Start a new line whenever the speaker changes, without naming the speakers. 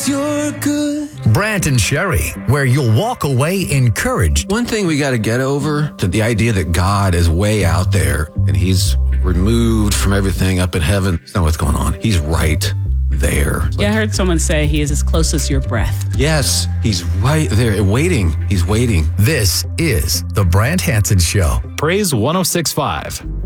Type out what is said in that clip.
'cause you're good.
Brant and Sherry, where you'll walk away encouraged.
One thing we got to get over to the idea that God is way out there and he's removed from everything up in heaven. That's not what's going on. He's right there.
Yeah, I heard someone say he is as close as your breath.
Yes, he's right there waiting. He's waiting.
This is The Brant Hansen Show.
Praise 106.5.